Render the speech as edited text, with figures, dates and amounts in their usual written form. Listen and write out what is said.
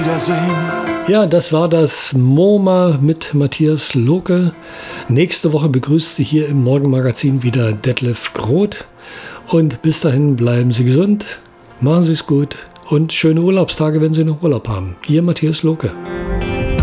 Wiedersehen. Ja, das war das MoMA mit Matthias Lohke. Nächste Woche begrüßt Sie hier im Morgenmagazin wieder Detlef Groth. Und bis dahin bleiben Sie gesund, machen Sie es gut und schöne Urlaubstage, wenn Sie noch Urlaub haben. Ihr Matthias Lohke.